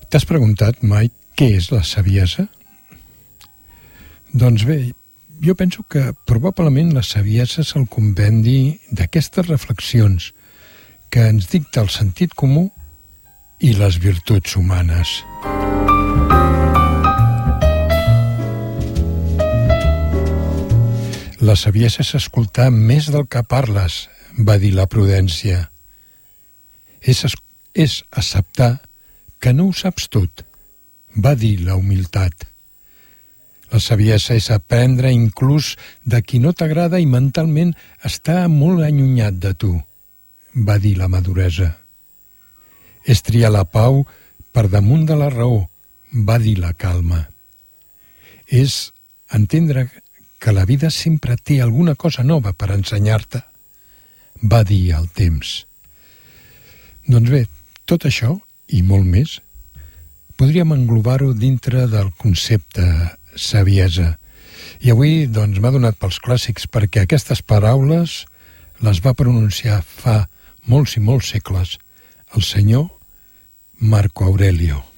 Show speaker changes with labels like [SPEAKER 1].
[SPEAKER 1] T'has preguntat mai què és la saviesa? Doncs bé, jo penso que probablement la saviesa és el compendi d'aquestes reflexions que ens dicta el sentit comú i les virtuts humanes. La saviesa és escoltar més del que parles, va dir la prudència. És acceptar que no ho saps tot, va dir la humilitat. La saviesa és aprendre inclús de qui no t'agrada i mentalment està molt allunyat de tu, va dir la maduresa. És triar la pau per damunt de la raó, va dir la calma. És entendre que la vida sempre té alguna cosa nova per ensenyar-te, va dir el temps. Doncs bé, tot això, i molt més, podríem englobar-ho dintre del concepte saviesa. I avui doncs, m'ha donat pels clàssics perquè aquestes paraules les va pronunciar fa molts i molts segles el senyor Marco Aurelio.